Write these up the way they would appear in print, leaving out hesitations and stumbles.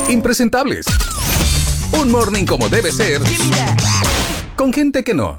Impresentables. Un morning como debe ser. Con gente que no.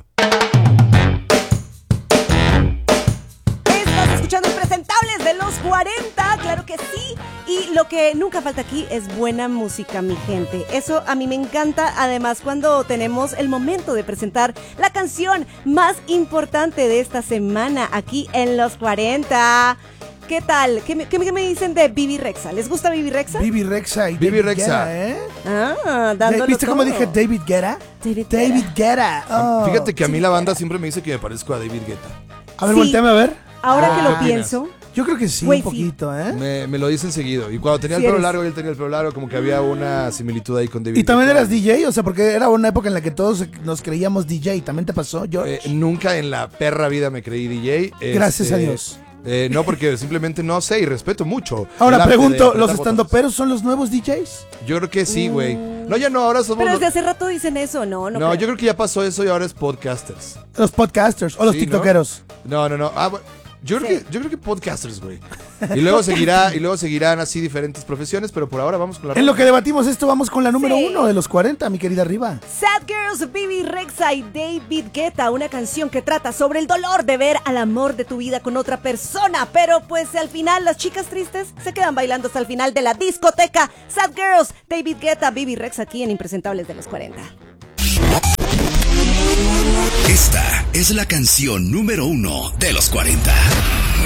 Estás escuchando Impresentables de los 40, claro que sí. Y lo que nunca falta aquí es buena música, mi gente. Eso a mí me encanta, además cuando tenemos el momento de presentar la canción más importante de esta semana aquí en los 40. ¿Qué tal? ¿Qué me dicen de Bibi Rexha? ¿Les gusta Bibi Rexha? Bibi Rexha y Bibi David Rexha. Guetta, ¿eh? Dándolo ¿Viste cómo todo. dije David Guetta? David Guetta. Oh. Fíjate que a mí la banda siempre me dice que me parezco a David Guetta. A ver, Sí. volteame a ver. Ahora que lo opinas? pienso, Yo creo que sí, Güey, un poquito, ¿eh? Me lo dicen seguido. Y cuando tenía el Sí pelo eres. largo y él tenía el pelo largo, como que había una similitud ahí con David Y también Guetta. eras DJ, o sea, porque era una época en la que todos nos creíamos DJ. ¿También te pasó, George? Nunca en la perra vida me creí DJ. Gracias a Dios. No, porque simplemente no sé y respeto mucho. Ahora el arte de pregunto, apretar ¿los botones. estandoperos son los nuevos DJs? Yo creo que sí, güey. No, ya no, ahora somos... pero los- desde hace rato dicen eso, ¿no? No, yo creo que ya pasó eso y ahora es podcasters. Los podcasters o los Sí, tiktokeros. No. Yo creo que podcasters, güey. Y luego seguirán así diferentes profesiones, pero por ahora vamos con la... En lo que debatimos esto, vamos con la número Sí. 1 de los 40, mi querida Riva. Sad Girls, Bibi Rexha y David Guetta, una canción que trata sobre el dolor de ver al amor de tu vida con otra persona, pero pues al final las chicas tristes se quedan bailando hasta el final de la discoteca. Sad Girls, David Guetta, Bibi Rexha aquí en Impresentables de los 40. Esta es la canción número 1 de los 40.